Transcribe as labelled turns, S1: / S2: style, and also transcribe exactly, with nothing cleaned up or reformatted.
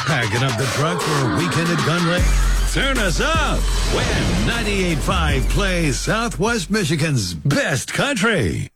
S1: Packing up the truck for a weekend at Gun Lake? Turn us up when ninety-eight point five plays Southwest Michigan's best country.